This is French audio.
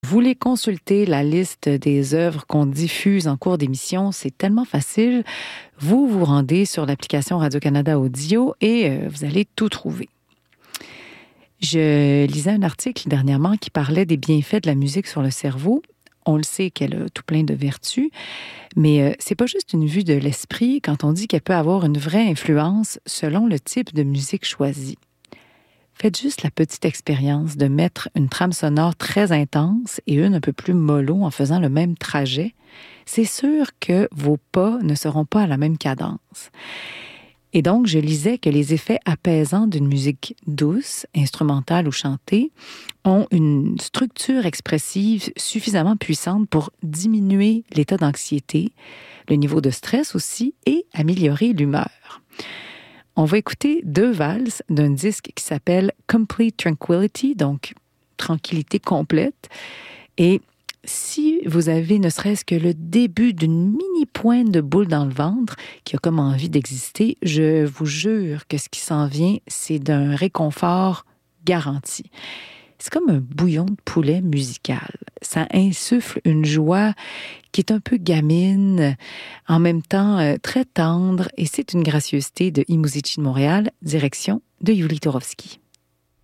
voulez consulter la liste des œuvres qu'on diffuse en cours d'émission, c'est tellement facile. Vous vous rendez sur l'application Radio-Canada Audio et vous allez tout trouver. Je lisais un article dernièrement qui parlait des bienfaits de la musique sur le cerveau. On le sait qu'elle a tout plein de vertus, mais c'est pas juste une vue de l'esprit quand on dit qu'elle peut avoir une vraie influence selon le type de musique choisie. Faites juste la petite expérience de mettre une trame sonore très intense et une un peu plus mollo en faisant le même trajet. C'est sûr que vos pas ne seront pas à la même cadence. Et donc, je lisais que les effets apaisants d'une musique douce, instrumentale ou chantée, ont une structure expressive suffisamment puissante pour diminuer l'état d'anxiété, le niveau de stress aussi, et améliorer l'humeur. On va écouter 2 valses d'un disque qui s'appelle Complete Tranquility, donc tranquillité complète. Et si vous avez ne serait-ce que le début d'une mini pointe de boule dans le ventre qui a comme envie d'exister, je vous jure que ce qui s'en vient, c'est d'un réconfort garanti. C'est comme un bouillon de poulet musical. Ça insuffle une joie qui est un peu gamine, en même temps très tendre, et c'est une gracieuseté de I Muzyci de Montréal, direction de Yuli Torowski.